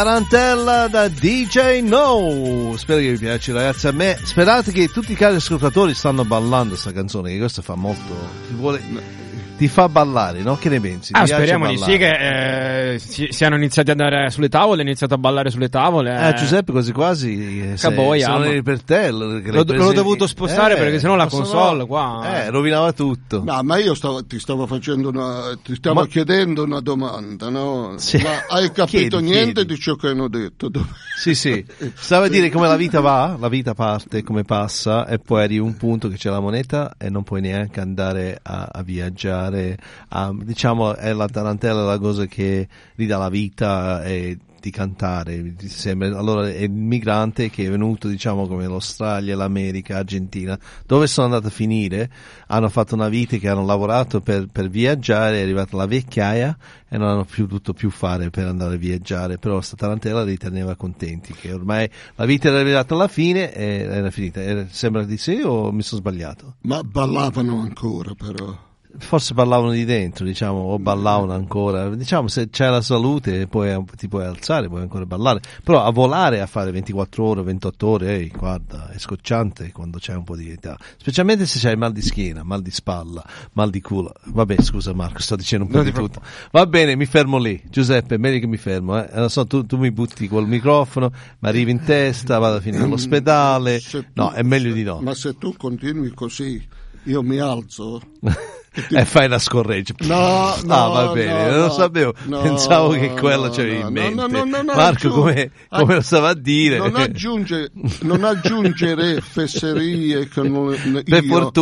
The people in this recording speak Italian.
Tarantella da DJ No. Spero che vi piace, ragazzi. A me, sperate che tutti i cari ascoltatori stanno ballando sta canzone, che questo fa molto, ti fa ballare, no? Che ne pensi? Speriamo di sì, che siano iniziati ad andare sulle tavole, iniziato a ballare sulle tavole. Giuseppe quasi sono per te. L'ho dovuto spostare perché sennò la console qua rovinava tutto. No, ma io ti stavo chiedendo una domanda, no? Sì. Ma hai capito niente chiedi di ciò che hanno detto? Sì. Stava a dire come la vita va, la vita parte, come passa, e poi arriva un punto che c'è la moneta e non puoi neanche andare a viaggiare. Diciamo, è la tarantella la cosa che gli dà la vita e di cantare, sembra. Allora è il migrante che è venuto, diciamo, come l'Australia, l'America, Argentina, dove sono andato a finire, hanno fatto una vita che hanno lavorato per viaggiare, è arrivata la vecchiaia e non hanno potuto più fare per andare a viaggiare, però sta tarantella li teneva contenti, che ormai la vita era arrivata alla fine e era finita. Sembra di sì o mi sono sbagliato? Ma ballavano ancora, però. Forse ballavano di dentro, diciamo, o ballavano ancora. Diciamo, se c'è la salute ti puoi alzare, puoi ancora ballare. Però a volare, a fare 24 ore, 28 ore, guarda, è scocciante quando c'è un po' di età. Specialmente se c'hai mal di schiena, mal di spalla, mal di culo. Vabbè, scusa Marco, sto dicendo un po' di tutto. Va bene, mi fermo lì. Giuseppe, è meglio che mi fermo. Lo so, tu mi butti col microfono, mi arrivi in testa, vado a finire all'ospedale. No, è meglio di no. Ma se tu continui così, io mi alzo... E fai la scorreggia. No, va bene, non lo sapevo. Pensavo che quello c'avevi in mente. Marco, come lo stava a dire? Non aggiungere fesserie che non, per fortuna